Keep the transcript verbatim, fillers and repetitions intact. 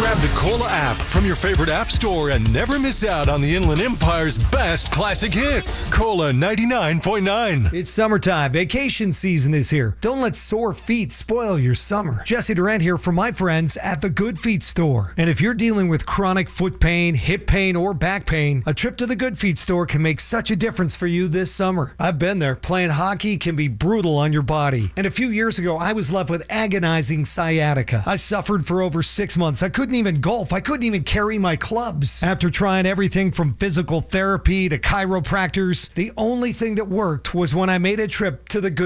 Grab the Cola app from your favorite app store and never miss out on the Inland Empire's best classic hits. Cola ninety-nine point nine. It's summertime. Vacation season is here. Don't let sore feet spoil your summer. Jesse Durant here from my friends at the Good Feet store. And if you're dealing with chronic foot pain, hip pain, or back pain, a trip to the Good Feet store can make such a difference for you this summer. I've been there. Playing hockey can be brutal on your body. And a few years ago, I was left with agonizing sciatica. I suffered for over six months. I couldn't even golf. I couldn't even carry my clubs. After trying everything from physical therapy to chiropractors, the only thing that worked was when I made a trip to the Good